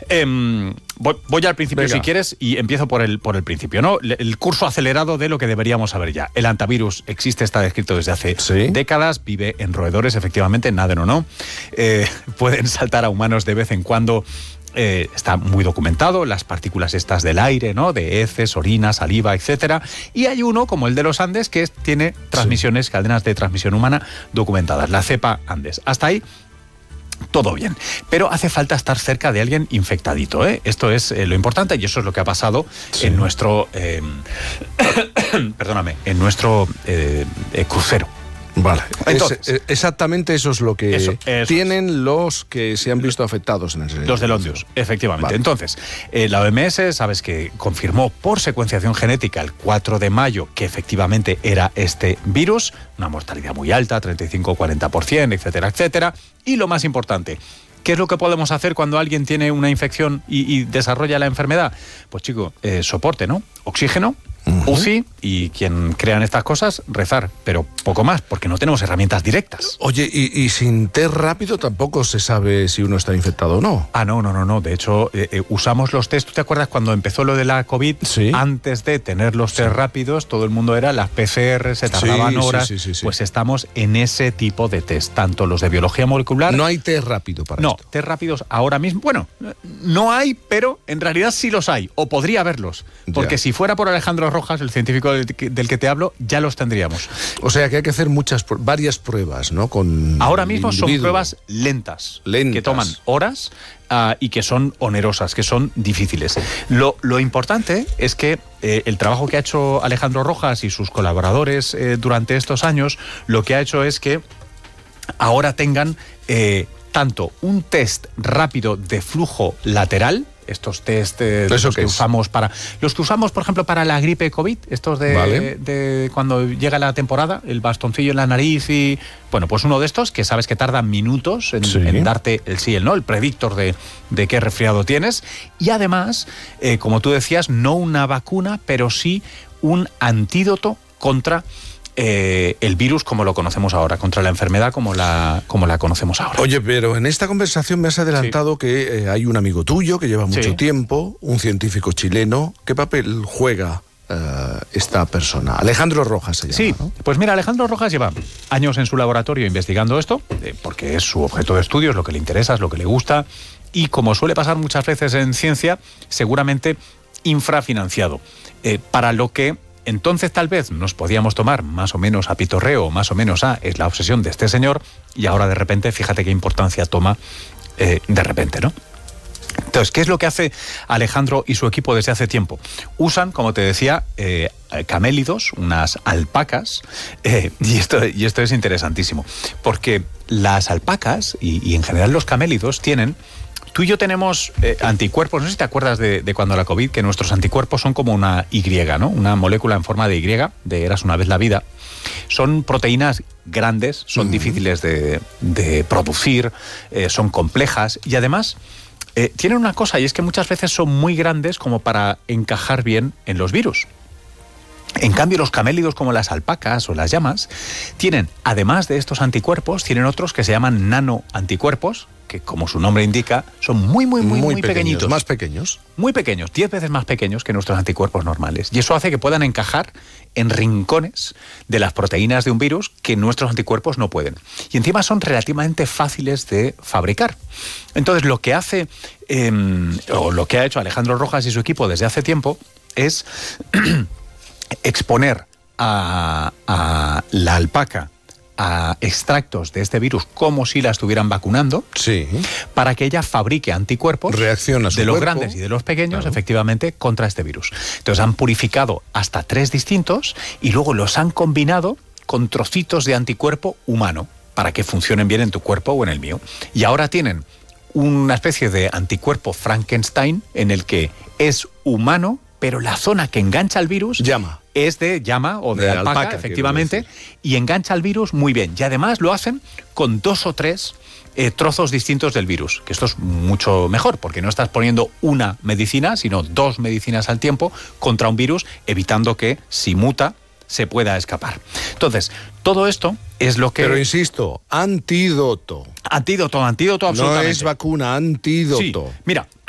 Voy al principio, si quieres, y empiezo por el principio, ¿no? El curso acelerado de lo que deberíamos saber ya. El antivirus existe, está descrito desde hace décadas, vive en roedores, efectivamente, naden o no. Pueden saltar a humanos de vez en cuando. Está muy documentado, las partículas estas del aire, ¿no? De heces, orina, saliva, etcétera. Y hay uno, como el de los Andes, que tiene transmisiones, cadenas de transmisión humana documentadas, la cepa Andes. Hasta ahí todo bien, pero hace falta estar cerca de alguien infectadito, ¿eh? Esto es lo importante, y eso es lo que ha pasado en nuestro perdóname, en nuestro crucero. Vale, entonces, exactamente eso es lo que tienen los que se han visto afectados en ese. Los del Ondius, efectivamente. Vale. Entonces, la OMS, sabes que confirmó por secuenciación genética el 4 de mayo que efectivamente era este virus, una mortalidad muy alta, 35-40%, etcétera, etcétera. Y lo más importante, ¿qué es lo que podemos hacer cuando alguien tiene una infección y desarrolla la enfermedad? Pues chico, soporte, ¿no? Oxígeno, UCI, y quien crean estas cosas, rezar, pero poco más, porque no tenemos herramientas directas. Oye, y sin test rápido tampoco se sabe si uno está infectado o no. No. De hecho, usamos los test. ¿Tú te acuerdas cuando empezó lo de la COVID? Sí. Antes de tener los test rápidos, todo el mundo era las PCR, se tardaban horas. Sí. Pues estamos en ese tipo de test, tanto los de biología molecular. No hay test rápido para esto. No, test rápidos ahora mismo. Bueno, no hay, pero en realidad sí los hay, o podría haberlos. Porque si fuera por Alejandro Rojas, el científico del que te hablo, ya los tendríamos. O sea que hay que hacer varias pruebas, ¿no? Ahora mismo son pruebas lentas, que toman horas y que son onerosas, que son difíciles. Lo importante es que el trabajo que ha hecho Alejandro Rojas y sus colaboradores durante estos años, lo que ha hecho es que ahora tengan tanto un test rápido de flujo lateral, estos test que usamos por ejemplo para la gripe COVID, estos de cuando llega la temporada, el bastoncillo en la nariz, y bueno, pues uno de estos que sabes que tarda minutos en darte el sí y el no, el predictor de qué resfriado tienes, y además, como tú decías, no una vacuna, pero sí un antídoto contra el virus como lo conocemos ahora, contra la enfermedad como la conocemos ahora. Oye, pero en esta conversación me has adelantado que hay un amigo tuyo que lleva mucho tiempo, un científico chileno. ¿Qué papel juega esta persona? Alejandro Rojas se llama. Sí, ¿no? Pues mira, Alejandro Rojas lleva años en su laboratorio investigando esto, porque es su objeto de estudio, es lo que le interesa, es lo que le gusta, y como suele pasar muchas veces en ciencia, seguramente infrafinanciado, para lo que entonces tal vez nos podíamos tomar más o menos a pitorreo, más o menos es la obsesión de este señor, y ahora de repente, fíjate qué importancia toma de repente, ¿no? Entonces, ¿qué es lo que hace Alejandro y su equipo desde hace tiempo? Usan, como te decía, camélidos, unas alpacas, y esto es interesantísimo, porque las alpacas y en general los camélidos tienen... Tú y yo tenemos anticuerpos, no sé si te acuerdas de cuando la COVID, que nuestros anticuerpos son como una Y, ¿no? Una molécula en forma de Y, de Eras una vez la vida. Son proteínas grandes, son difíciles de producir, son complejas, y además tienen una cosa, y es que muchas veces son muy grandes como para encajar bien en los virus. En cambio, los camélidos, como las alpacas o las llamas, tienen, además de estos anticuerpos, tienen otros que se llaman nanoanticuerpos, que como su nombre indica, son muy pequeñitos. Más pequeños. Muy pequeños, 10 veces más pequeños que nuestros anticuerpos normales. Y eso hace que puedan encajar en rincones de las proteínas de un virus que nuestros anticuerpos no pueden. Y encima son relativamente fáciles de fabricar. Entonces, lo que hace, o lo que ha hecho Alejandro Rojas y su equipo desde hace tiempo, es exponer a la alpaca a extractos de este virus como si la estuvieran vacunando, para que ella fabrique anticuerpos de los grandes y de los pequeños, efectivamente, contra este virus. Entonces han purificado hasta 3 distintos y luego los han combinado con trocitos de anticuerpo humano para que funcionen bien en tu cuerpo o en el mío. Y ahora tienen una especie de anticuerpo Frankenstein en el que es humano, pero la zona que engancha al virus es de llama o de alpaca, efectivamente, y engancha al virus muy bien. Y además lo hacen con 2 o 3 trozos distintos del virus, que esto es mucho mejor, porque no estás poniendo una medicina, sino 2 medicinas al tiempo contra un virus, evitando que, si muta, se pueda escapar. Entonces, todo esto es lo que... Pero insisto, antídoto. Antídoto, absolutamente. No es vacuna, antídoto. Sí. Mira,